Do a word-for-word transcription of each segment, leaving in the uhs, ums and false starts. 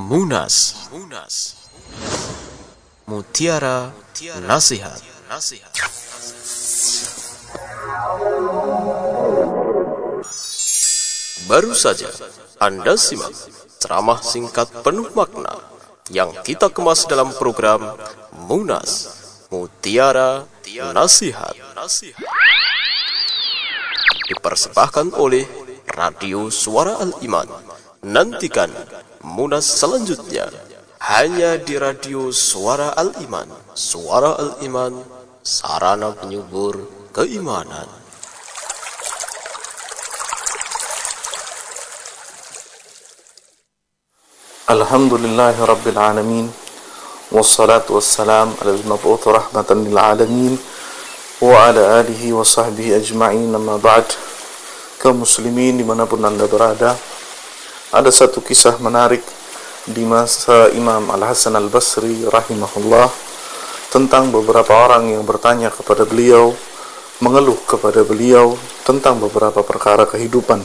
Munas, Mutiara Nasihat. Baru saja Anda simak ceramah singkat penuh makna yang kita kemas dalam program Munas, Mutiara Nasihat. Dipersembahkan oleh Radio Suara Al-Iman. Nantikan Munas selanjutnya hanya di Radio Suara Al-Iman. Suara Al-Iman, sarana penyubur keimanan. Alhamdulillahi Rabbil Alamin, wassalatu wassalam ala al-mab'uth rahmatan lil alamin wa ala alihi wa sahbihi ajma'in, amma ba'd. Kaum muslimin dimanapun anda berada, ada satu kisah menarik di masa Imam Al-Hasan Al-Basri rahimahullah tentang beberapa orang yang bertanya kepada beliau, mengeluh kepada beliau tentang beberapa perkara kehidupan.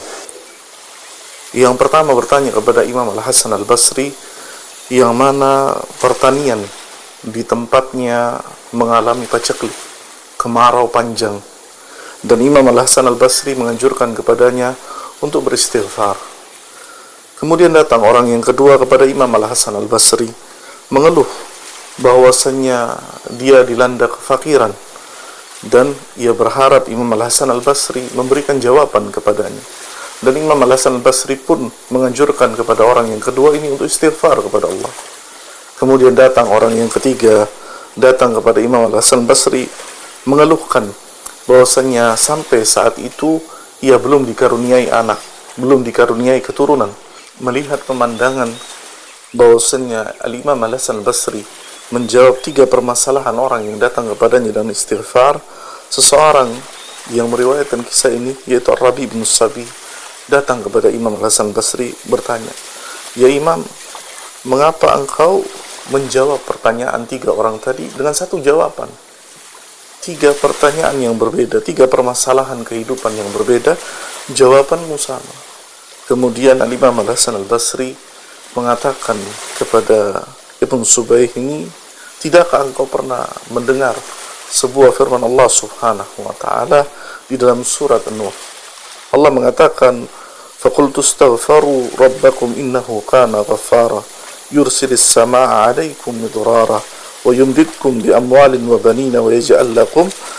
Yang pertama bertanya kepada Imam Al-Hasan Al-Basri yang mana pertanian di tempatnya mengalami paceklik, kemarau panjang, dan Imam Al-Hasan Al-Basri menganjurkan kepadanya untuk beristighfar. Kemudian datang orang yang kedua kepada Imam Al-Hasan Al-Basri mengeluh bahwasanya dia dilanda kefakiran dan ia berharap Imam Al-Hasan Al-Basri memberikan jawaban kepadanya. Dan Imam Al-Hasan Al-Basri pun menganjurkan kepada orang yang kedua ini untuk istighfar kepada Allah. Kemudian datang orang yang ketiga, datang kepada Imam Al-Hasan Al-Basri mengeluhkan bahwasanya sampai saat itu ia belum dikaruniai anak, belum dikaruniai keturunan. Melihat pemandangan bahwasanya Al-Imam Al-Hasan Al-Basri menjawab tiga permasalahan orang yang datang kepadanya dan istighfar, seseorang yang meriwayatkan kisah ini yaitu Ar-Rabi bin Sabi datang kepada Imam Al-Hasan Al-Basri bertanya, "Ya Imam, mengapa engkau menjawab pertanyaan tiga orang tadi dengan satu jawaban? Tiga pertanyaan yang berbeda, tiga permasalahan kehidupan yang berbeda, jawabanmu sama." Kemudian Imam Al-Hasan Al-Basri mengatakan kepada Ibn Subayh ini, "Tidakkah engkau pernah mendengar sebuah firman Allah Subhanahu wa ta'ala di dalam surat An-Nur? Allah mengatakan, "Faqultu astaghfiru rabbakum innahu kana ghaffara yursilis samaa'a 'alaikum midrara wa yumdidkum bi amwalin wa banina wa yaj'al lakum